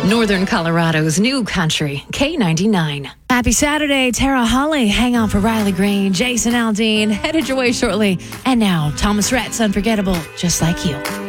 Northern Colorado's new country, K99. Happy Saturday, Tara Holly. Hang on for Riley Green, Jason Aldean. Headed your way shortly. And now, Thomas Rhett's Unforgettable, Just Like You.